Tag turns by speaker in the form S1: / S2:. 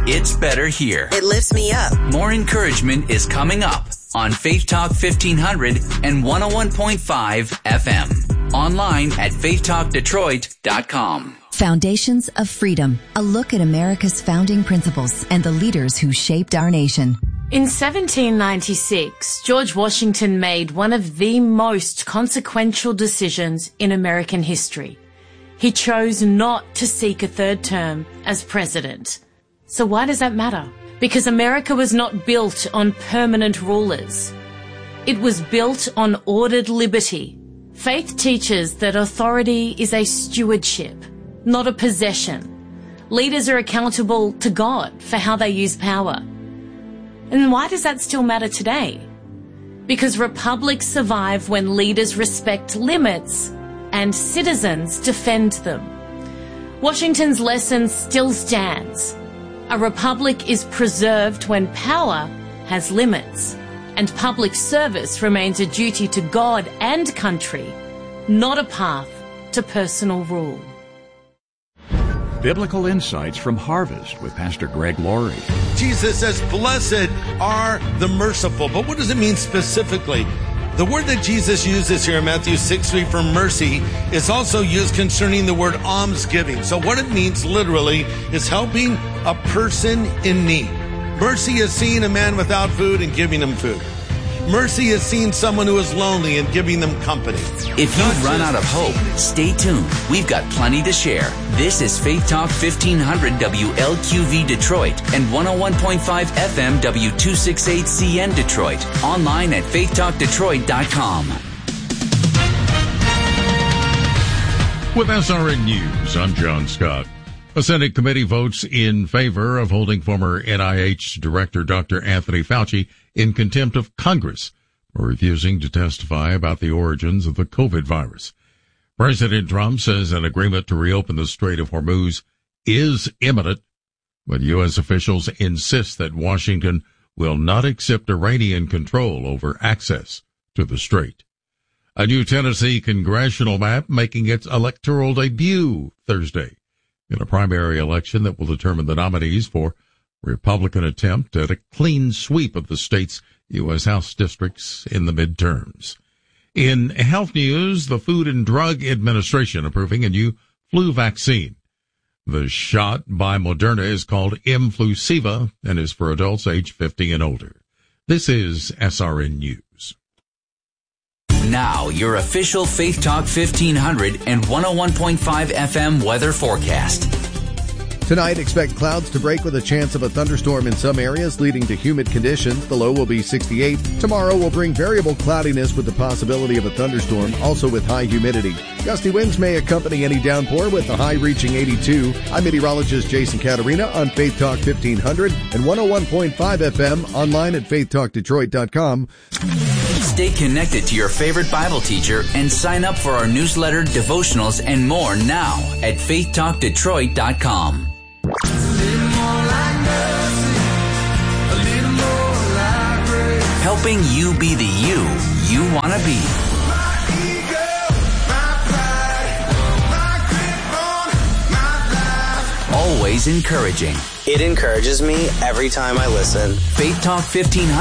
S1: It's better here.
S2: It lifts me up.
S1: More encouragement is coming up on Faith Talk 1500 and 101.5 FM. Online at faithtalkdetroit.com.
S3: Foundations of Freedom, a look at America's founding principles and the leaders who shaped our nation.
S4: In 1796, George Washington made one of the most consequential decisions in American history. He chose not to seek a third term as president. So why does that matter? Because America was not built on permanent rulers. It was built on ordered liberty. Faith teaches that authority is a stewardship, not a possession. Leaders are accountable to God for how they use power. And why does that still matter today? Because republics survive when leaders respect limits and citizens defend them. Washington's lesson still stands. A republic is preserved when power has limits, and public service remains a duty to God and country, not a path to personal rule.
S5: Biblical Insights from Harvest with Pastor Greg Laurie.
S6: Jesus says, blessed are the merciful. But what does it mean specifically? The word that Jesus uses here in Matthew 6:3 for mercy is also used concerning the word almsgiving. So what it means literally is helping a person in need. Mercy is seeing a man without food and giving him food. Mercy is seeing someone who is lonely and giving them company.
S1: If you've run out of hope, stay tuned. We've got plenty to share. This is Faith Talk 1500 WLQV Detroit and 101.5 FM W268CN Detroit. Online at faithtalkdetroit.com.
S7: With SRN News, I'm John Scott. A Senate committee votes in favor of holding former NIH Director Dr. Anthony Fauci in contempt of Congress for refusing to testify about the origins of the COVID virus. President Trump says an agreement to reopen the Strait of Hormuz is imminent, but U.S. officials insist that Washington will not accept Iranian control over access to the strait. A new Tennessee congressional map making its electoral debut Thursday in a primary election that will determine the nominees for Republican attempt at a clean sweep of the state's U.S. House districts in the midterms. In health news, the Food and Drug Administration approving a new flu vaccine. The shot by Moderna is called Mflusiva and is for adults age 50 and older. This is SRN News.
S1: Now, your official Faith Talk 1500 and 101.5 FM weather forecast.
S8: Tonight, expect clouds to break with a chance of a thunderstorm in some areas, leading to humid conditions. The low will be 68. Tomorrow will bring variable cloudiness with the possibility of a thunderstorm, also with high humidity. Gusty winds may accompany any downpour with the high reaching 82. I'm meteorologist Jason Caterina on Faith Talk 1500 and 101.5 FM, online at faithtalkdetroit.com.
S1: Stay connected to your favorite Bible teacher and sign up for our newsletter, devotionals, and more now at faithtalkdetroit.com. Helping you be the you want to be. Always encouraging.
S2: It encourages me every time I listen.
S1: Faith Talk 1500